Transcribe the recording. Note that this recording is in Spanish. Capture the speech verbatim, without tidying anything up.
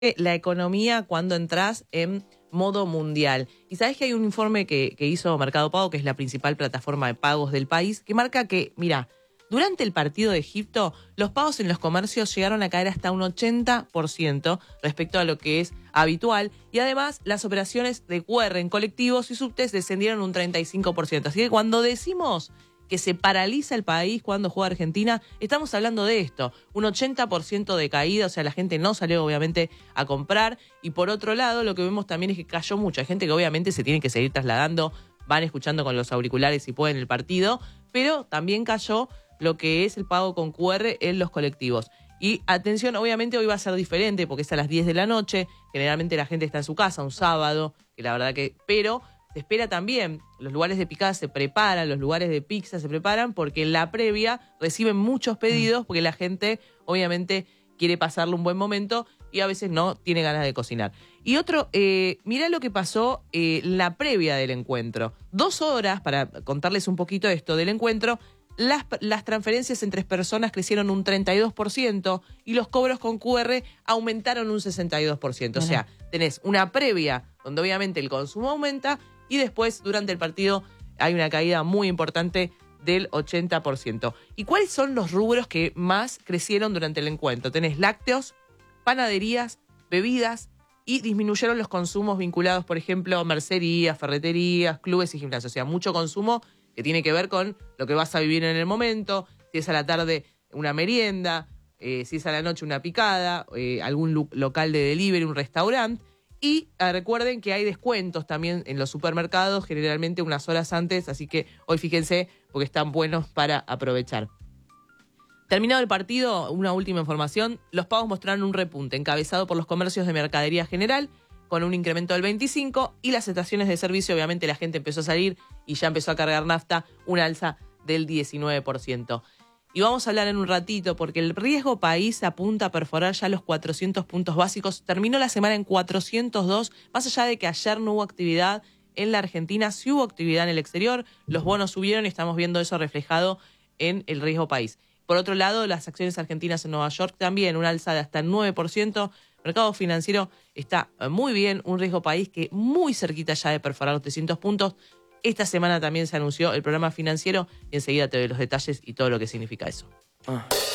la economía cuando entras en modo mundial. Y sabes que hay un informe que, que hizo Mercado Pago, que es la principal plataforma de pagos del país, que marca que, mira, durante el partido de Egipto, los pagos en los comercios llegaron a caer hasta un ochenta por ciento respecto a lo que es habitual. Y además, las operaciones de Q R en colectivos y subtes descendieron un treinta y cinco por ciento. Así que cuando decimos que se paraliza el país cuando juega Argentina, estamos hablando de esto, un ochenta por ciento de caída, o sea, la gente no salió obviamente a comprar, y por otro lado lo que vemos también es que cayó mucho, hay gente que obviamente se tiene que seguir trasladando, van escuchando con los auriculares si pueden el partido, pero también cayó lo que es el pago con Q R en los colectivos. Y atención, obviamente hoy va a ser diferente porque es a las diez de la noche, generalmente la gente está en su casa un sábado, que la verdad que, pero se espera también, los lugares de picada se preparan, los lugares de pizza se preparan porque en la previa reciben muchos pedidos porque la gente obviamente quiere pasarle un buen momento y a veces no tiene ganas de cocinar. Y otro, eh, mirá lo que pasó en eh, la previa del encuentro. Dos horas, para contarles un poquito esto del encuentro, las, las transferencias entre personas crecieron un treinta y dos por ciento y los cobros con Q R aumentaron un sesenta y dos por ciento. O sea, tenés una previa donde obviamente el consumo aumenta y después, durante el partido, hay una caída muy importante del ochenta por ciento. ¿Y cuáles son los rubros que más crecieron durante el encuentro? Tenés lácteos, panaderías, bebidas y disminuyeron los consumos vinculados, por ejemplo, a mercerías, ferreterías, clubes y gimnasios. O sea, mucho consumo que tiene que ver con lo que vas a vivir en el momento, si es a la tarde una merienda, eh, si es a la noche una picada, eh, algún lo- local de delivery, un restaurante. Y eh, recuerden que hay descuentos también en los supermercados, generalmente unas horas antes, así que hoy fíjense porque están buenos para aprovechar. Terminado el partido, una última información, los pagos mostraron un repunte encabezado por los comercios de mercadería general, con un incremento del veinticinco por ciento, y las estaciones de servicio, obviamente la gente empezó a salir y ya empezó a cargar nafta, una alza del diecinueve por ciento. Y vamos a hablar en un ratito porque el riesgo país apunta a perforar ya los cuatrocientos puntos básicos. Terminó la semana en cuatrocientos dos, más allá de que ayer no hubo actividad en la Argentina, sí hubo actividad en el exterior, los bonos subieron y estamos viendo eso reflejado en el riesgo país. Por otro lado, las acciones argentinas en Nueva York también, una alza de hasta el nueve por ciento. El mercado financiero está muy bien, un riesgo país que muy cerquita ya de perforar los trescientos puntos. Esta semana también se anunció el programa financiero y enseguida te doy los detalles y todo lo que significa eso. Ah.